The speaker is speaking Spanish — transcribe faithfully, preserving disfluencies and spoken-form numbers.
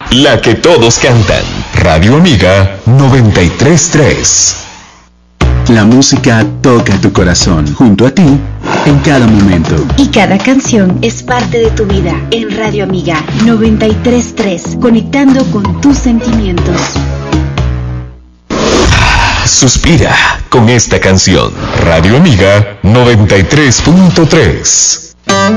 La que todos cantan. Radio Amiga noventa y tres punto tres. La música toca tu corazón, junto a ti, en cada momento. Y cada canción es parte de tu vida. En Radio Amiga noventa y tres punto tres, conectando con tus sentimientos. Suspira con esta canción. Radio Amiga noventa y tres punto tres.